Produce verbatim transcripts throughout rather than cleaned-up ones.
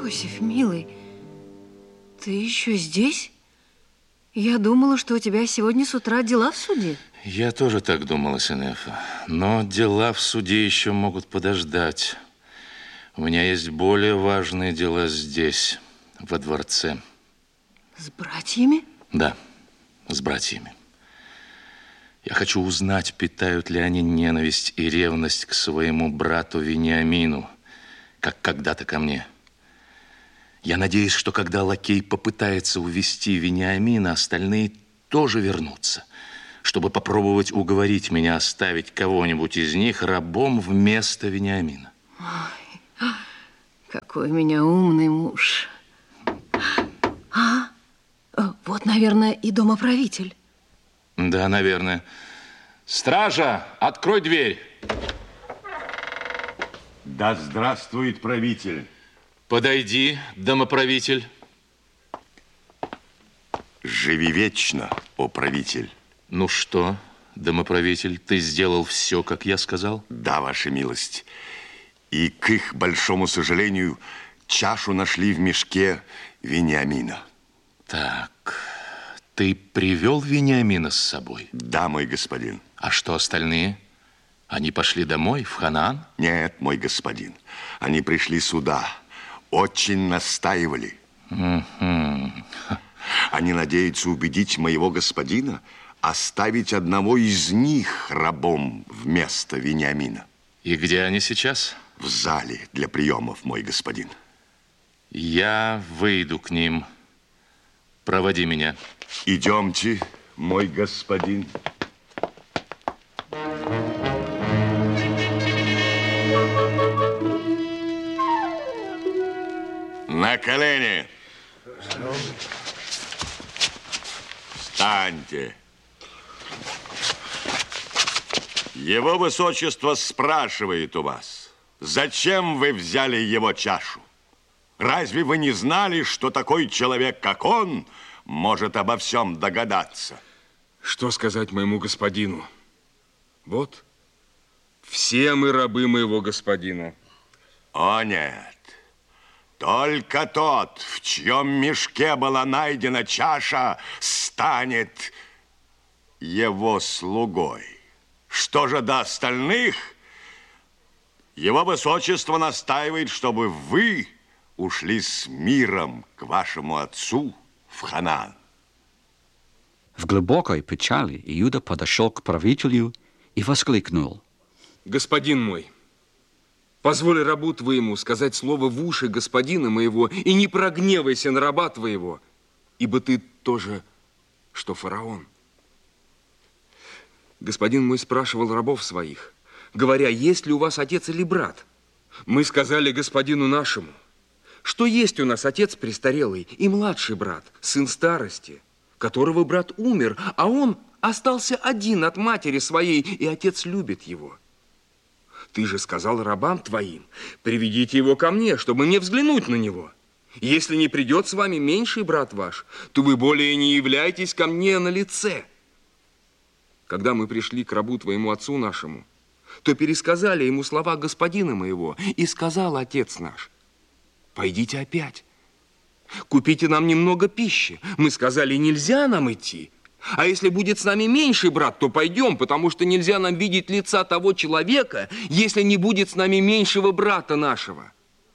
Иосиф, милый, ты еще здесь? Я думала, что у тебя сегодня с утра дела в суде. Я тоже так думала, Синефа. Но дела в суде еще могут подождать. У меня есть более важные дела здесь, во дворце. С братьями? Да, с братьями. Я хочу узнать, питают ли они ненависть и ревность к своему брату Вениамину, как когда-то ко мне. Я надеюсь, что когда лакей попытается увести Вениамина, остальные тоже вернутся, чтобы попробовать уговорить меня оставить кого-нибудь из них рабом вместо Вениамина. Ой, какой у меня умный муж. А, вот, наверное, и домоправитель. Да, наверное. Стража, открой дверь. Да здравствует правитель. Подойди, домоправитель. Живи вечно, о правитель. Ну что, домоправитель, ты сделал все, как я сказал? Да, ваша милость. И к их большому сожалению, чашу нашли в мешке Вениамина. Так, ты привел Вениамина с собой? Да, мой господин. А что остальные? Они пошли домой, в Ханаан? Нет, мой господин. Они пришли сюда. Очень настаивали. Mm-hmm. Они надеются убедить моего господина оставить одного из них рабом вместо Вениамина. И где они сейчас? В зале для приемов, мой господин. Я выйду к ним. Проводи меня. Идемте, мой господин. На колени. Встаньте. Его высочество спрашивает у вас, зачем вы взяли его чашу? Разве вы не знали, что такой человек, как он, может обо всем догадаться? Что сказать моему господину? Вот, все мы рабы моего господина. О, нет. Только тот, в чьем мешке была найдена чаша, станет его слугой. Что же до остальных? Его высочество настаивает, чтобы вы ушли с миром к вашему отцу в Ханаан. В глубокой печали Иуда подошел к правителю и воскликнул: господин мой, позволь рабу твоему сказать слово в уши господина моего, и не прогневайся на раба твоего, ибо ты тоже, что фараон. Господин мой спрашивал рабов своих, говоря, есть ли у вас отец или брат? Мы сказали господину нашему, что есть у нас отец престарелый и младший брат, сын старости, которого брат умер, а он остался один от матери своей, и отец любит его. Ты же сказал рабам твоим, приведите его ко мне, чтобы мне взглянуть на него. Если не придет с вами меньший брат ваш, то вы более не являйтесь ко мне на лице. Когда мы пришли к рабу твоему отцу нашему, то пересказали ему слова господина моего, и сказал отец наш: пойдите опять, купите нам немного пищи. Мы сказали, нельзя нам идти. А если будет с нами меньший брат, то пойдем, потому что нельзя нам видеть лица того человека, если не будет с нами меньшего брата нашего.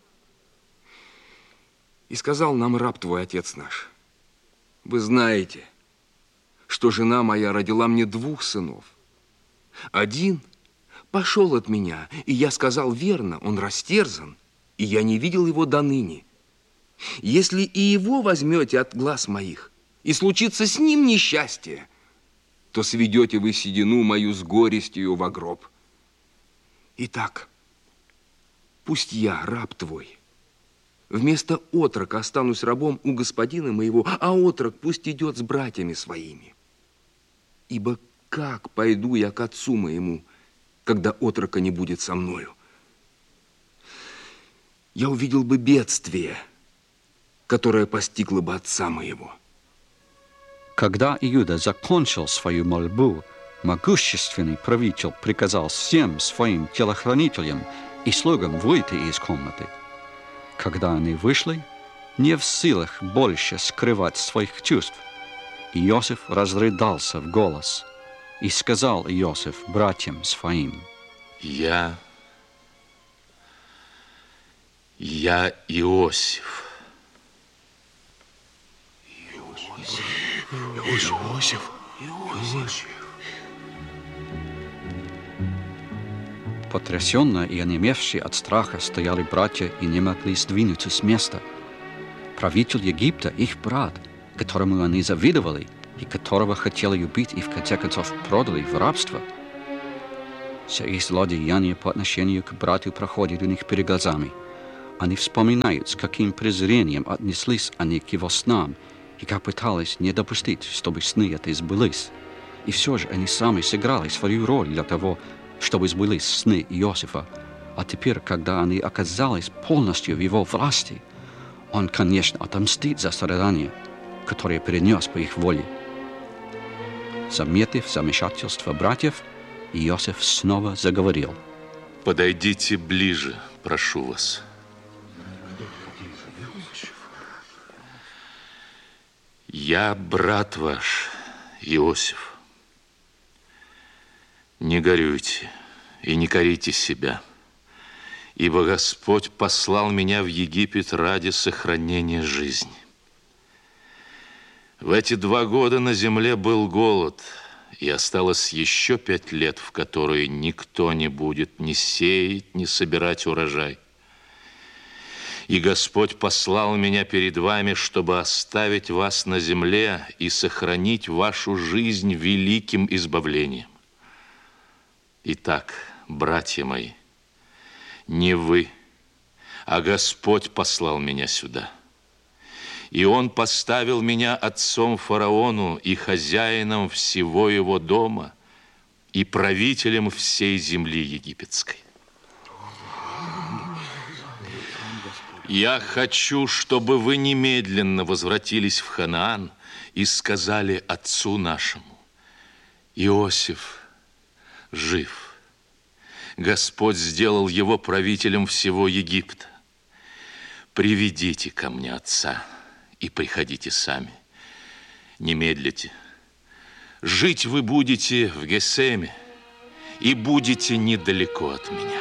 И сказал нам раб твой, отец наш: вы знаете, что жена моя родила мне двух сынов. Один пошел от меня, и я сказал, верно, он растерзан, и я не видел его до ныне. Если и его возьмете от глаз моих, и случится с ним несчастье, то сведете вы седину мою с горестью во гроб. Итак, пусть я, раб твой, вместо отрока останусь рабом у господина моего, а отрок пусть идет с братьями своими. Ибо как пойду я к отцу моему, когда отрока не будет со мною? Я увидел бы бедствие, которое постигло бы отца моего. Когда Иуда закончил свою мольбу, могущественный правитель приказал всем своим телохранителям и слугам выйти из комнаты. Когда они вышли, не в силах больше скрывать своих чувств, Иосиф разрыдался в голос и сказал Иосиф братьям своим: Я, я Иосиф. Иосиф. Иосиф. Потрясенно и онемевшие от страха стояли братья и не могли сдвинуться с места. Правитель Египта, их брат, которому они завидовали и которого хотели убить и в конце концов продали в рабство. Все их злодеяния по отношению к брату проходят у них перед глазами. Они вспоминают, с каким презрением отнеслись они к его снам и как пытались не допустить, чтобы сны эти сбылись. И все же они сами сыграли свою роль для того, чтобы сбылись сны Иосифа. А теперь, когда они оказались полностью в его власти, он, конечно, отомстит за страдания, которые перенес по их воле. Заметив замешательство братьев, Иосиф снова заговорил: Подойдите ближе, прошу вас. Я брат ваш, Иосиф. Не горюйте и не корите себя, ибо Господь послал меня в Египет ради сохранения жизни. В эти два года на земле был голод, и осталось еще пять лет, в которые никто не будет ни сеять, ни собирать урожай. И Господь послал меня перед вами, чтобы оставить вас на земле и сохранить вашу жизнь великим избавлением. Итак, братья мои, не вы, а Господь послал меня сюда. И Он поставил меня отцом фараону и хозяином всего его дома и правителем всей земли египетской. Я хочу, чтобы вы немедленно возвратились в Ханаан и сказали отцу нашему: Иосиф жив. Господь сделал его правителем всего Египта. Приведите ко мне отца и приходите сами. Не медлите. Жить вы будете в Гесеме и будете недалеко от меня.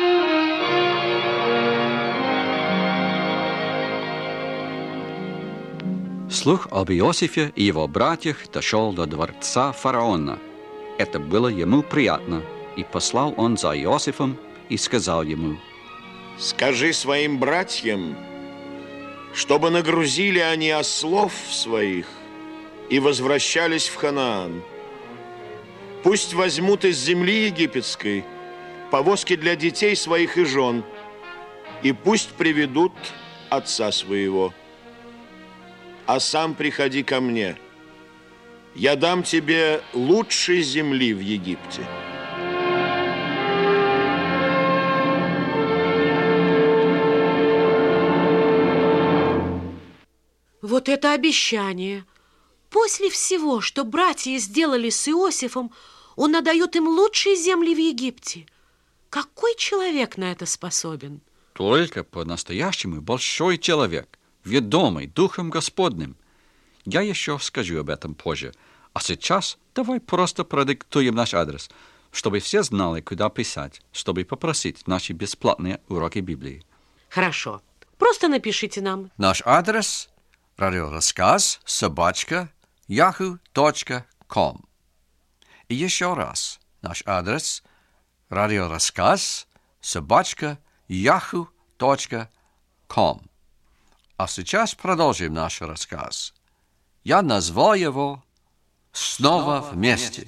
Слух об Иосифе и его братьях дошел до дворца фараона. Это было ему приятно, и послал он за Иосифом и сказал ему: Скажи своим братьям, чтобы нагрузили они ослов своих и возвращались в Ханаан. Пусть возьмут из земли египетской повозки для детей своих и жен, и пусть приведут отца своего. А сам приходи ко мне. Я дам тебе лучшей земли в Египте. Вот это обещание! После всего, что братья сделали с Иосифом, он отдает им лучшие земли в Египте. Какой человек на это способен? Только по-настоящему большой человек, ведомый Духом Господним. Я еще скажу об этом позже. А сейчас давай просто продиктуем наш адрес, чтобы все знали, куда писать, чтобы попросить наши бесплатные уроки Библии. Хорошо. Просто напишите нам. Наш адрес – радиорассказ собачка яху точка ком. И еще раз. Наш адрес – радиорассказ собачка яху точка ком. А сейчас продолжим наш рассказ. Я назвал его «Снова вместе».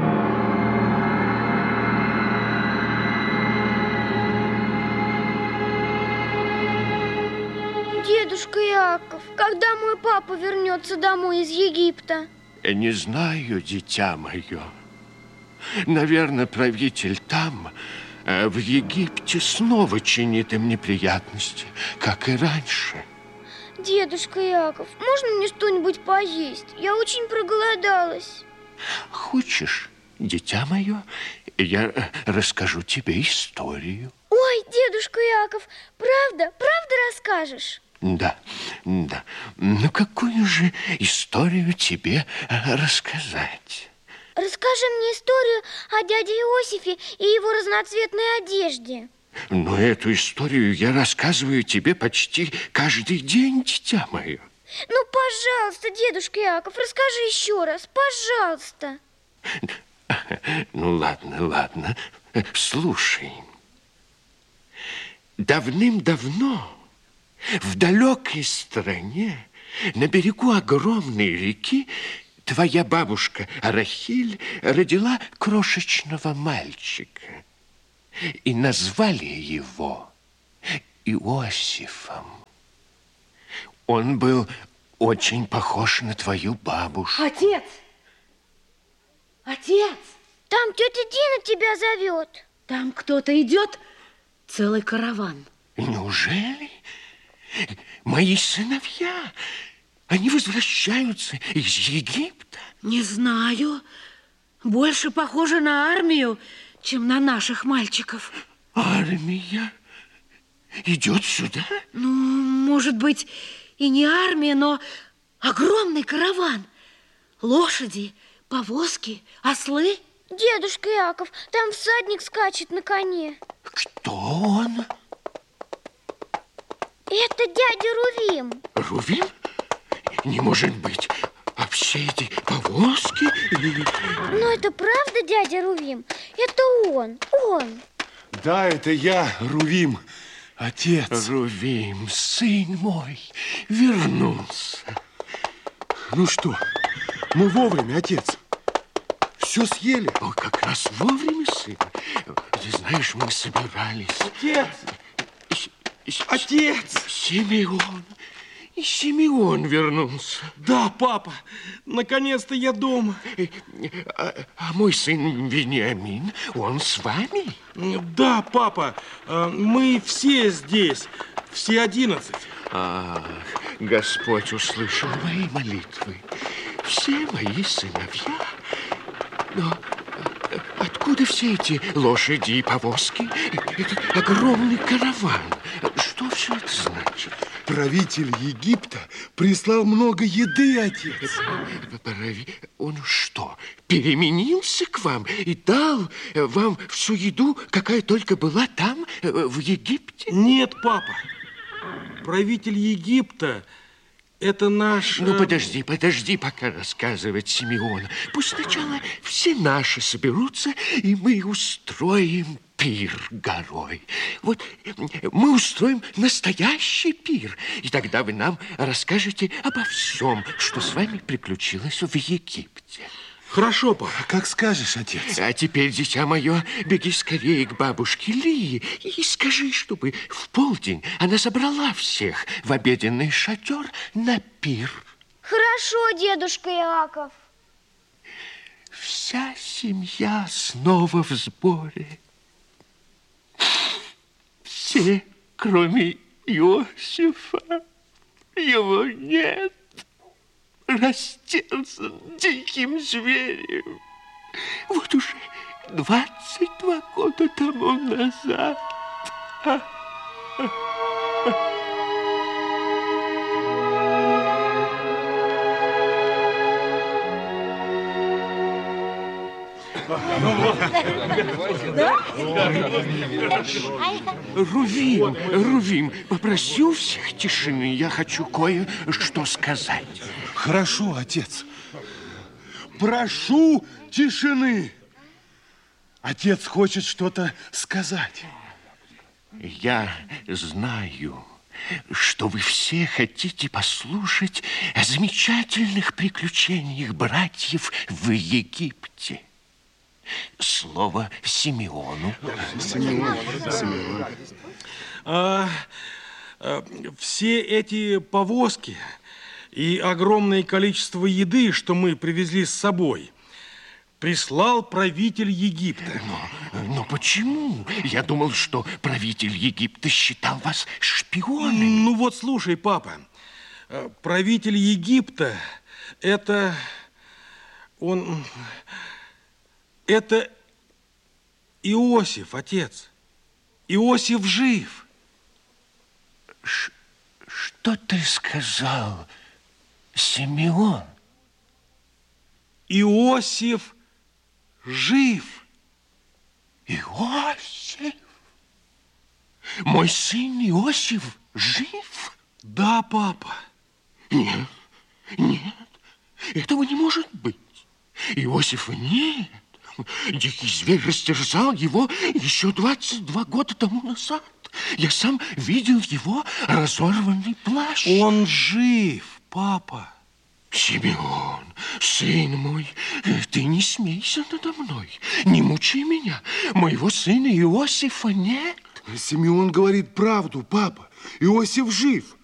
Дедушка Иаков, когда мой папа вернется домой из Египта? Я не знаю, дитя мое. Наверное, правитель там, в Египте, снова чинит им неприятности, как и раньше. Дедушка Иаков, можно мне что-нибудь поесть? Я очень проголодалась. Хочешь, дитя мое, я расскажу тебе историю? Ой, дедушка Иаков, правда, правда расскажешь? Да, да. Ну, какую же историю тебе рассказать? Расскажи мне историю о дяде Иосифе и его разноцветной одежде. Но эту историю я рассказываю тебе почти каждый день, дитя мое. Ну, пожалуйста, дедушка Иаков, расскажи еще раз, пожалуйста. Ну, ладно, ладно. Слушай. Давным-давно в далекой стране, на берегу огромной реки, твоя бабушка Рахиль родила крошечного мальчика. И назвали его Иосифом. Он был очень похож на твою бабушку. Отец! Отец! Там тетя Дина тебя зовет. Там кто-то идет, целый караван. Неужели? Мои сыновья, они возвращаются из Египта? Не знаю. Больше похоже на армию, чем на наших мальчиков. Армия идет сюда? Ну, может быть, и не армия, но огромный караван. Лошади, повозки, ослы. Дедушка Иаков, там всадник скачет на коне. Кто он? Это дядя Рувим. Рувим? Не может быть. А все эти повозки? Но это правда дядя Рувим? Это он, он. Да, это я, Рувим, отец. Рувим, сын мой, вернулся. Ну что, мы вовремя, отец. Все съели? О, как раз вовремя, сын. Ты знаешь, мы собирались. Отец! Отец! Симеон. И Симеон вернулся. Да, папа, наконец-то я дома. А, а мой сын Вениамин, он с вами? Да, папа, мы все здесь, все одиннадцать. Ах, Господь услышал мои молитвы. Все мои сыновья. Но откуда все эти лошади и повозки? Этот огромный караван. Что все это значит? Правитель Египта прислал много еды, отец. Он что, переменился к вам и дал вам всю еду, какая только была там, в Египте? Нет, папа. Правитель Египта – это наш... Ну, подожди, подожди пока рассказывать, Симеон. Пусть сначала все наши соберутся, и мы устроим пир горой. Вот мы устроим настоящий пир, и тогда вы нам расскажете обо всем, что с вами приключилось в Египте. Хорошо, папа, как скажешь, отец. А теперь, дитя мое, беги скорее к бабушке Лии и скажи, чтобы в полдень она собрала всех в обеденный шатер на пир. Хорошо, дедушка Иаков. Вся семья снова в сборе. Все, кроме Иосифа. Его нет. Растерзан диким зверем. Вот уже двадцать два года тому назад. А, а, а. Рувим, Рувим, попроси у всех тишины. Я хочу кое-что сказать. Хорошо, отец. Прошу тишины. Отец хочет что-то сказать. Я знаю, что вы все хотите послушать о замечательных приключениях братьев в Египте. Слово Симеону. Симеон. Симеон. А, а, все эти повозки и огромное количество еды, что мы привезли с собой, прислал правитель Египта. Но, но почему? Я думал, что правитель Египта считал вас шпионами. Ну вот слушай, папа, правитель Египта – это он, это Иосиф, отец. Иосиф жив. Ш Что ты сказал, Симеон? Иосиф жив. Иосиф? Мой сын Иосиф жив? Да, папа. Нет, нет, этого не может быть. Иосифа нет. Дикий зверь растерзал его еще двадцать два года тому назад. Я сам видел его разорванный плащ. Он жив, папа. Симеон, сын мой, ты не смейся надо мной. Не мучи меня. Моего сына Иосифа нет. Симеон говорит правду, папа. Иосиф жив.